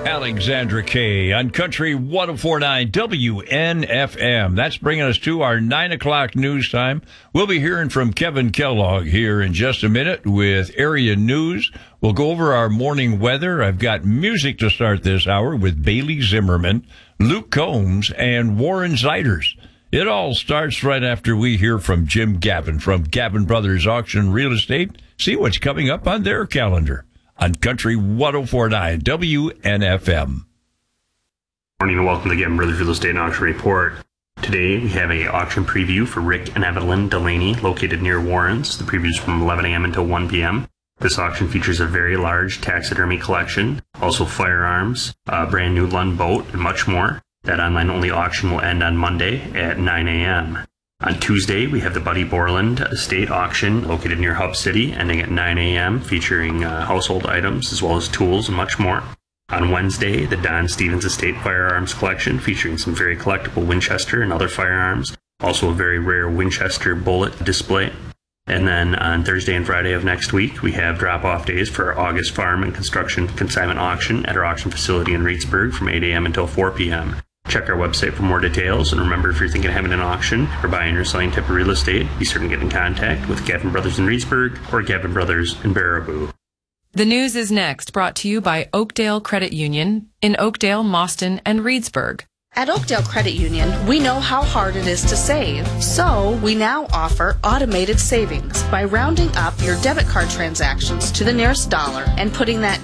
Alexandra Kay on Country 104.9 WNFM. That's bringing us to our 9 o'clock news time. We'll be hearing from Kevin Kellogg here in just a minute with area news. We'll go over our morning weather. I've got music to start this hour with Bailey Zimmerman, Luke Combs, and Warren Zeiders. It all starts right after we hear from Jim Gavin from Gavin Brothers Auction Real Estate. See what's coming up on their calendar on Country 104.9 WNFM. Morning and welcome to the Gavin Brothers Real Estate and Auction Report. Today we have a auction preview for Rick and Evelyn Delaney located near Warrens. The preview is from 11 a.m. until 1 p.m. This auction features a very large taxidermy collection, also firearms, a brand new Lund boat, and much more. That online-only auction will end on Monday at 9 a.m. On Tuesday, we have the Buddy Borland Estate Auction located near Hub City, ending at 9 a.m., featuring household items as well as tools and much more. On Wednesday, the Don Stevens Estate Firearms Collection, featuring some very collectible Winchester and other firearms, also a very rare Winchester bullet display. And then on Thursday and Friday of next week, we have drop-off days for our August farm and construction consignment auction at our auction facility in Reedsburg from 8 a.m. until 4 p.m. Check our website for more details, and remember, if you're thinking of having an auction or buying or selling type of real estate, be certain to get in contact with Gavin Brothers in Reedsburg or Gavin Brothers in Baraboo. The news is next, brought to you by Oakdale Credit Union in Oakdale, Mauston, and Reedsburg. At Oakdale Credit Union, we know how hard it is to save, so we now offer automated savings by rounding up your debit card transactions to the nearest dollar and putting that